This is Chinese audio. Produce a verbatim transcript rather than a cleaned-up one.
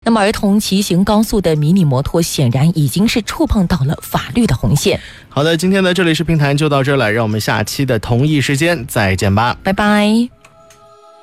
那么儿童骑行高速的迷你摩托显然已经是触碰到了法律的红线。 好的，今天的这里是评谈就到这儿了，让我们下期的同一时间再见吧， 拜拜。